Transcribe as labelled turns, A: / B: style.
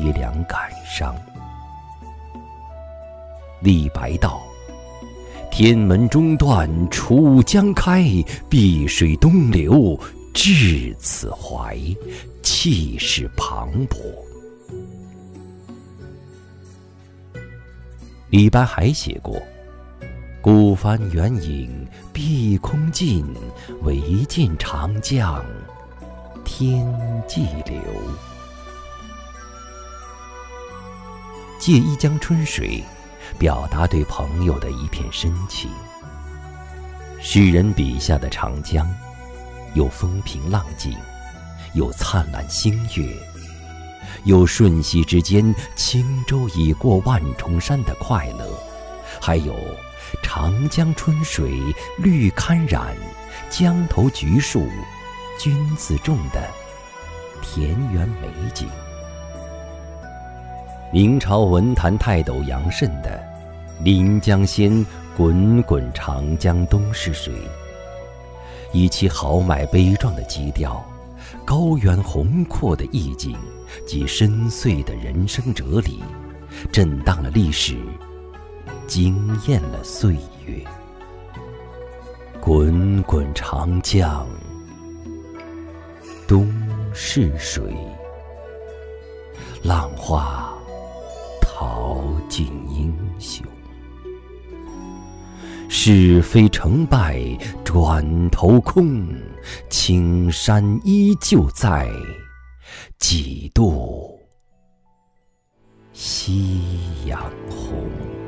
A: 凄凉感伤。李白道：天门中断楚江开，碧水东流至此怀，气势磅礴。李白还写过：孤帆远影碧空尽，唯见长江天际流。借一江春水，表达对朋友的一片深情。诗人笔下的长江，有风平浪静，有灿烂星月，有瞬息之间轻舟已过万重山的快乐，还有长江春水绿堪染，江头橘树君自种的田园美景。明朝文坛泰斗杨慎的《临江仙·滚滚长江东逝水》，以其豪迈悲壮的基调、高远宏阔的意境及深邃的人生哲理，震荡了历史，惊艳了岁月。滚滚长江东逝水，浪花淘尽英雄。是非成败转头空，青山依旧在，几度夕阳红。